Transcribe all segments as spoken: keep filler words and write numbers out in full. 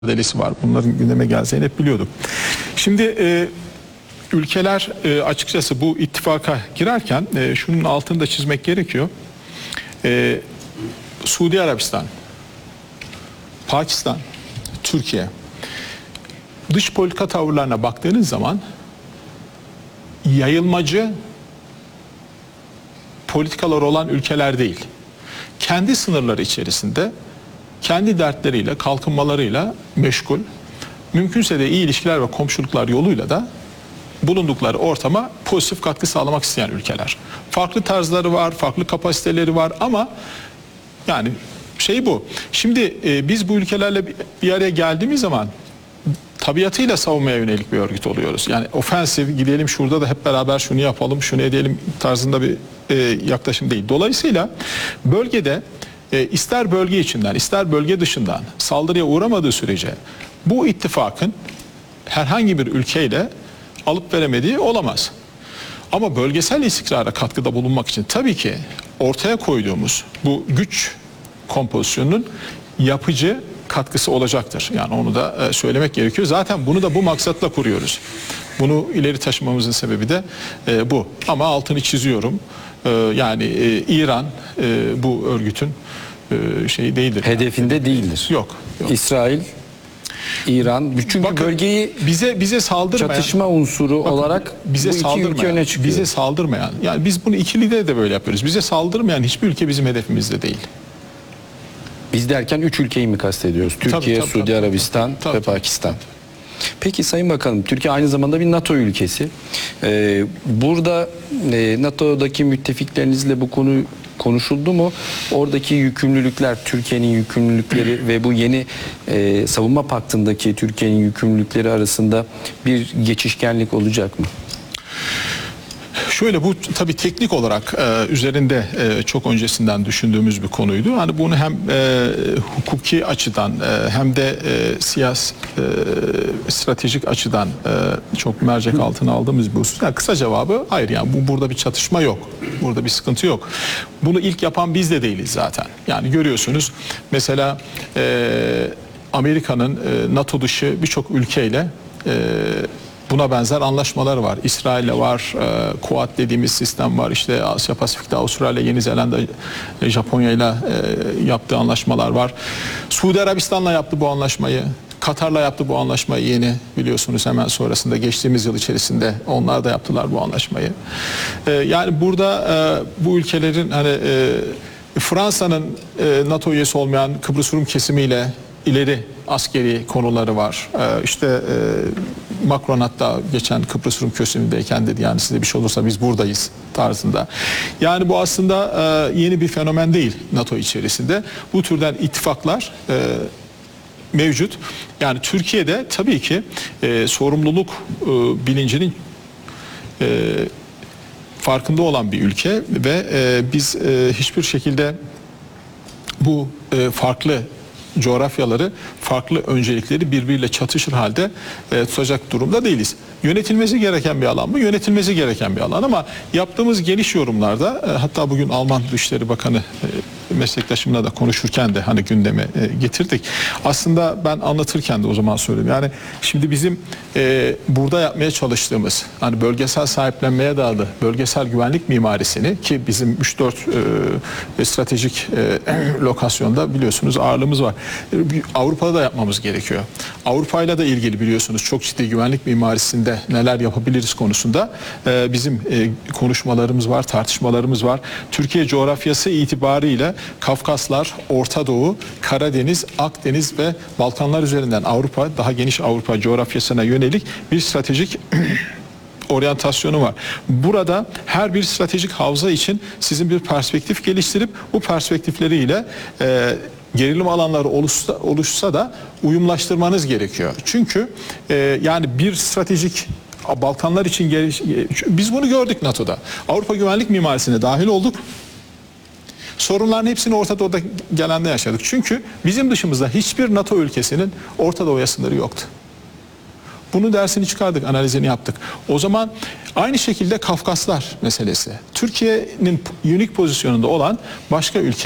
mücadelesi var. Bunların gündeme geleceğini hep biliyorduk. Şimdi e, ülkeler e, açıkçası bu ittifaka girerken e, şunun altını da çizmek gerekiyor. E, Suudi Arabistan, Pakistan, Türkiye dış politika tavırlarına baktığınız zaman yayılmacı politikalar olan ülkeler değil. Kendi sınırları içerisinde kendi dertleriyle, kalkınmalarıyla meşgul, mümkünse de iyi ilişkiler ve komşuluklar yoluyla da bulundukları ortama pozitif katkı sağlamak isteyen ülkeler. Farklı tarzları var, farklı kapasiteleri var ama yani şey bu. Şimdi e, biz bu ülkelerle bir araya geldiğimiz zaman tabiatıyla savunmaya yönelik bir örgüt oluyoruz. Yani ofensif, gidelim şurada da hep beraber şunu yapalım, şunu edelim tarzında bir e, yaklaşım değil. Dolayısıyla bölgede e, ister bölge içinden, ister bölge dışından saldırıya uğramadığı sürece bu ittifakın herhangi bir ülkeyle alıp veremediği olamaz. Ama bölgesel istikrara katkıda bulunmak için tabii ki ortaya koyduğumuz bu güç kompozisyonunun yapıcı katkısı olacaktır. Yani onu da e, söylemek gerekiyor. Zaten bunu da bu maksatla kuruyoruz. Bunu ileri taşımamızın sebebi de e, bu. Ama altını çiziyorum. E, yani e, İran e, bu örgütün e, şeyi değildir. Hedefinde yani. değildir. Yok. yok. İsrail, İran, çünkü bakın, bölgeyi bize bize saldırmayan çatışma unsuru bakın, olarak bize bu iki saldırmayan, ülke öne çıkıyor. Bize saldırmayan. Yani biz bunu ikilide de böyle yapıyoruz. Bize saldırmayan hiçbir ülke bizim hedefimizde değil. Biz derken üç ülkeyi mi kastediyoruz? Türkiye, tabii, tabii, Suudi tabii, Arabistan tabii, ve tabii, Pakistan. tabii. Peki Sayın Bakanım, Türkiye aynı zamanda bir NATO ülkesi. Ee, burada e, NATO'daki müttefiklerinizle bu konu konuşuldu mu? Oradaki yükümlülükler, Türkiye'nin yükümlülükleri ve bu yeni e, savunma paktındaki Türkiye'nin yükümlülükleri arasında bir geçişkenlik olacak mı? Şöyle, bu tabii teknik olarak e, üzerinde e, çok öncesinden düşündüğümüz bir konuydu. Hani bunu hem e, hukuki açıdan e, hem de e, siyasi e, stratejik açıdan e, çok mercek altına aldığımız bir husus. Yani kısa cevabı hayır, yani bu, burada bir çatışma yok. Burada bir sıkıntı yok. Bunu ilk yapan biz de değiliz zaten. Yani görüyorsunuz mesela e, Amerika'nın e, NATO dışı birçok ülkeyle e, buna benzer anlaşmalar var. İsrail'le var, e, Quad dediğimiz sistem var. İşte Asya Pasifik'te Avustralya, Yeni Zelanda, e, Japonya'yla e, yaptığı anlaşmalar var. Suudi Arabistan'la yaptı bu anlaşmayı. Katar'la yaptı bu anlaşmayı yeni, biliyorsunuz, hemen sonrasında geçtiğimiz yıl içerisinde onlar da yaptılar bu anlaşmayı. E, yani burada e, bu ülkelerin hani e, Fransa'nın e, NATO üyesi olmayan Kıbrıs Rum kesimiyle ileri askeri konuları var. Ee, işte e, Macron hatta geçen Kıbrıs Rum kesimindeyken dedi, yani size bir şey olursa biz buradayız tarzında. Yani bu aslında e, yeni bir fenomen değil NATO içerisinde. Bu türden ittifaklar e, mevcut. Yani Türkiye'de tabii ki e, sorumluluk e, bilincinin e, farkında olan bir ülke ve e, biz e, hiçbir şekilde bu e, farklı coğrafyaları, farklı öncelikleri birbiriyle çatışır halde e, tutacak durumda değiliz. Yönetilmesi gereken bir alan mı? Yönetilmesi gereken bir alan ama yaptığımız geniş yorumlarda e, hatta bugün Alman Dışişleri Bakanı e, meslektaşımla da konuşurken de hani gündeme e, getirdik. Aslında ben anlatırken de o zaman söyledim. Yani şimdi bizim e, burada yapmaya çalıştığımız hani bölgesel sahiplenmeye dayalı bölgesel güvenlik mimarisini, ki bizim üç dört e, stratejik e, lokasyonda biliyorsunuz ağırlığımız var. Avrupa'da da yapmamız gerekiyor. Avrupa'yla da ilgili biliyorsunuz çok ciddi güvenlik mimarisinde neler yapabiliriz konusunda e, bizim e, konuşmalarımız var, tartışmalarımız var. Türkiye coğrafyası itibariyle Kafkaslar, Orta Doğu, Karadeniz, Akdeniz ve Balkanlar üzerinden Avrupa, daha geniş Avrupa coğrafyasına yönelik bir stratejik oryantasyonu var. Burada her bir stratejik havza için sizin bir perspektif geliştirip bu perspektifleriyle e, gerilim alanları oluşsa, oluşsa da uyumlaştırmanız gerekiyor. Çünkü e, yani bir stratejik Balkanlar için geliş, biz bunu gördük NATO'da. Avrupa güvenlik mimarisine dahil olduk. Sorunların hepsini Orta Doğu'da gelende yaşadık. Çünkü bizim dışımızda hiçbir NATO ülkesinin Orta Doğu'ya sınırı yoktu. Bunu dersini çıkardık, analizini yaptık. O zaman aynı şekilde Kafkaslar meselesi. Türkiye'nin unik pozisyonunda olan başka ülke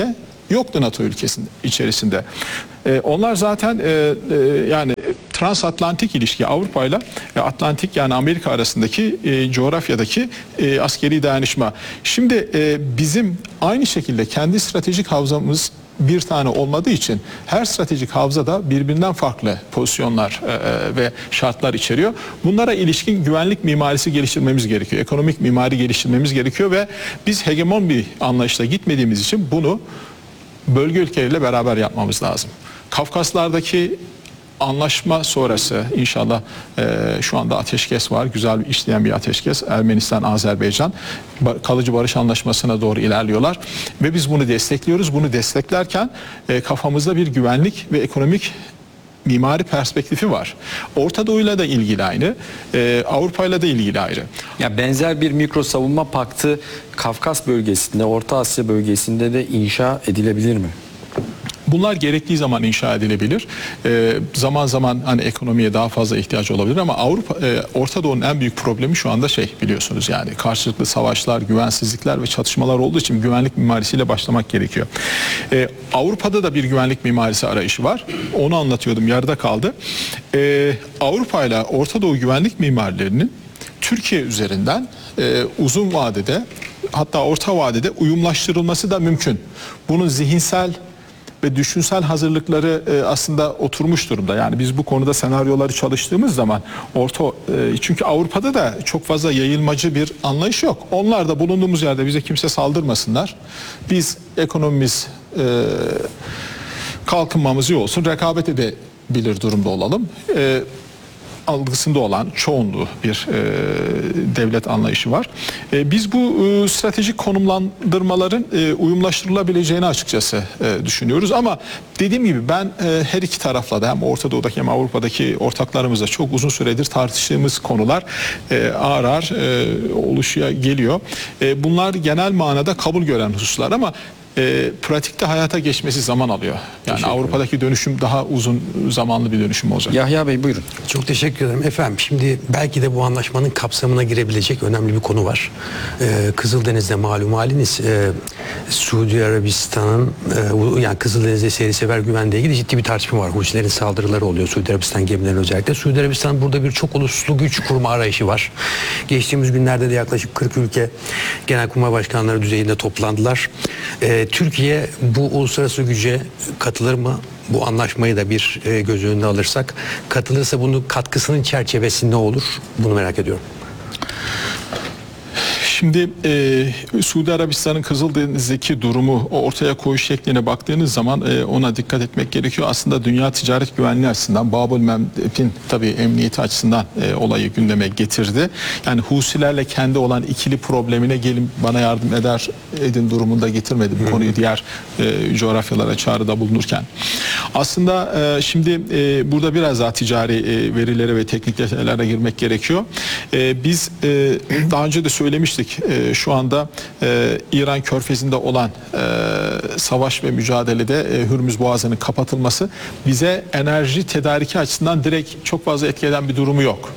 yoktu NATO ülkesinin içerisinde. E, onlar zaten e, e, yani transatlantik ilişki Avrupa ile Atlantik yani Amerika arasındaki e, coğrafyadaki e, askeri dayanışma. Şimdi e, bizim aynı şekilde kendi stratejik havzamız bir tane olmadığı için her stratejik havza da birbirinden farklı pozisyonlar e, ve şartlar içeriyor. Bunlara ilişkin güvenlik mimarisi geliştirmemiz gerekiyor. Ekonomik mimari geliştirmemiz gerekiyor ve biz hegemon bir anlayışla gitmediğimiz için bunu bölge ülkeleriyle beraber yapmamız lazım. Kafkaslardaki anlaşma sonrası inşallah e, şu anda ateşkes var. Güzel bir işleyen bir ateşkes. Ermenistan, Azerbaycan kalıcı barış anlaşmasına doğru ilerliyorlar. Ve biz bunu destekliyoruz. Bunu desteklerken e, kafamızda bir güvenlik ve ekonomik mimari perspektifi var. Orta Doğu'yla da ilgili aynı. E, Avrupa'yla da ilgili ayrı. Ya benzer bir mikro savunma paktı Kafkas bölgesinde, Orta Asya bölgesinde de inşa edilebilir mi? Bunlar gerektiği zaman inşa edilebilir. Ee, zaman zaman hani ekonomiye daha fazla ihtiyaç olabilir ama Avrupa, e, Orta Doğu'nun en büyük problemi şu anda şey biliyorsunuz yani karşılıklı savaşlar, güvensizlikler ve çatışmalar olduğu için güvenlik mimarisiyle başlamak gerekiyor. Ee, Avrupa'da da bir güvenlik mimarisi arayışı var. Onu anlatıyordum, yarıda kaldı. Ee, Avrupa ile Orta Doğu güvenlik mimarilerinin Türkiye üzerinden e, uzun vadede hatta orta vadede uyumlaştırılması da mümkün. Bunun zihinsel ve düşünsel hazırlıkları e, aslında oturmuş durumda. Yani biz bu konuda senaryoları çalıştığımız zaman orta e, çünkü Avrupa'da da çok fazla yayılmacı bir anlayış yok. Onlar da bulunduğumuz yerde bize kimse saldırmasınlar. Biz ekonomimiz e, kalkınmamız iyi olsun, rekabet edebilir durumda olalım. E, algısında olan çoğunluğu bir e, devlet anlayışı var. E, biz bu e, stratejik konumlandırmaların e, uyumlaştırılabileceğini açıkçası e, düşünüyoruz. Ama dediğim gibi ben e, her iki tarafla da hem Orta Doğu'daki hem Avrupa'daki ortaklarımızla çok uzun süredir tartıştığımız konular e, ağır ağır e, oluşuya geliyor. E, bunlar genel manada kabul gören hususlar ama E, pratikte hayata geçmesi zaman alıyor. Yani Avrupa'daki dönüşüm daha uzun zamanlı bir dönüşüm olacak. Yahya Bey buyurun. Çok teşekkür ederim. Efendim şimdi belki de bu anlaşmanın kapsamına girebilecek önemli bir konu var. Ee, Kızıldeniz'de malum haliniz e, Suudi Arabistan'ın e, yani Kızıldeniz'de seyri sever güvenliğe ilgili ciddi bir tartışma var. Husilerin saldırıları oluyor Suudi Arabistan gemilerine özellikle. Suudi Arabistan burada bir çok uluslu güç kurma arayışı var. Geçtiğimiz günlerde de yaklaşık kırk ülke Genelkurmay Başkanları düzeyinde toplandılar. Ee, Türkiye bu uluslararası güce katılır mı? Bu anlaşmayı da bir e, göz önüne alırsak katılırsa bunun katkısının çerçevesi ne olur? Bunu merak ediyorum. Şimdi e, Suudi Arabistan'ın Kızıldeniz'deki durumu o ortaya koyuş şekline baktığınız zaman e, ona dikkat etmek gerekiyor. Aslında dünya ticaret güvenliği açısından Babül Mandeb'in tabii emniyeti açısından e, olayı gündeme getirdi. Yani Husilerle kendi olan ikili problemine gelin bana yardım eder edin durumunda getirmedi bu konuyu diğer e, coğrafyalara çağrıda bulunurken. Aslında e, şimdi e, burada biraz daha ticari e, verilere ve teknik detaylara girmek gerekiyor. E, biz e, daha önce de söylemiştik. E, şu anda e, İran Körfezi'nde olan e, savaş ve mücadelede e, Hürmüz Boğazı'nın kapatılması bize enerji tedariki açısından direkt çok fazla etki eden bir durumu yok.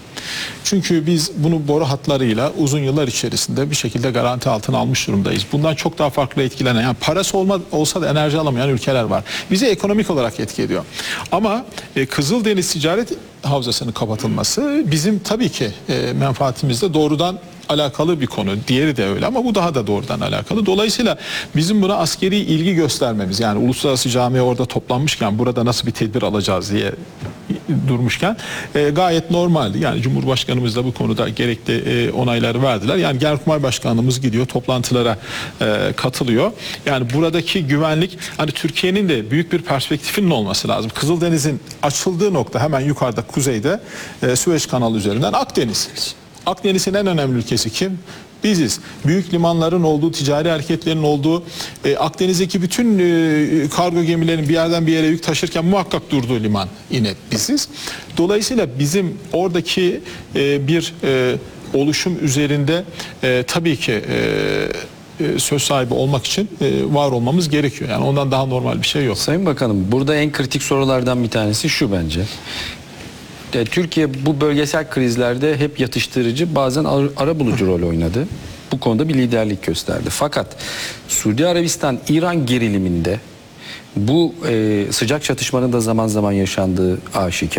Çünkü biz bunu boru hatlarıyla uzun yıllar içerisinde bir şekilde garanti altına almış durumdayız. Bundan çok daha farklı etkilenen, yani parası olma, olsa da enerji alamayan ülkeler var. Bize ekonomik olarak etki ediyor. Ama e, Kızıldeniz ticaret havzasının kapatılması bizim tabii ki e, menfaatimizde doğrudan alakalı bir konu. Diğeri de öyle ama bu daha da doğrudan alakalı. Dolayısıyla bizim buna askeri ilgi göstermemiz, yani uluslararası camiye orada toplanmışken burada nasıl bir tedbir alacağız diye durmuşken e, gayet normaldi. Yani Cumhurbaşkanımız da bu konuda gerekli e, onayları verdiler. Yani Genelkurmay Başkanlığımız gidiyor, toplantılara e, katılıyor. Yani buradaki güvenlik, hani Türkiye'nin de büyük bir perspektifinin olması lazım. Kızıldeniz'in açıldığı nokta hemen yukarıda kuzeyde e, Süveyş kanalı üzerinden Akdeniz. Akdeniz'in en önemli ülkesi kim? Biziz. Büyük limanların olduğu, ticari hareketlerin olduğu, e, Akdeniz'deki bütün e, kargo gemilerin bir yerden bir yere yük taşırken muhakkak durduğu liman yine biziz. Dolayısıyla bizim oradaki e, bir e, oluşum üzerinde e, tabii ki e, söz sahibi olmak için e, var olmamız gerekiyor. Yani ondan daha normal bir şey yok. Sayın Bakanım, burada en kritik sorulardan bir tanesi şu bence. Türkiye bu bölgesel krizlerde hep yatıştırıcı, bazen arabulucu rol oynadı. bu konuda bir liderlik gösterdi. Fakat Suudi Arabistan-İran geriliminde bu e, sıcak çatışmanın da zaman zaman yaşandığı aşikar.